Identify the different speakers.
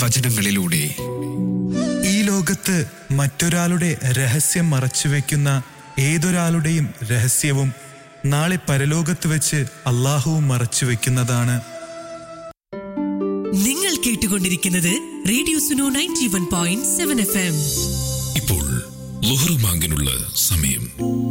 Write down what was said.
Speaker 1: വചനങ്ങളിലൂടെ.
Speaker 2: ഈ ലോകത്ത് മറ്റൊരാളുടെ രഹസ്യം മറച്ചുവെക്കുന്ന ഏതൊരാളുടെയും രഹസ്യവും നാളെ പരലോകത്ത് വെച്ച് അള്ളാഹുവും മറച്ചുവെക്കുന്നതാണ്.
Speaker 3: നിങ്ങൾ കേട്ടുകൊണ്ടിരിക്കുന്നത് റേഡിയോ സുനോ 91.7 FM.
Speaker 4: ഇപ്പോൾ ളുഹ്ർ ബാങ്കിനുള്ള സമയം.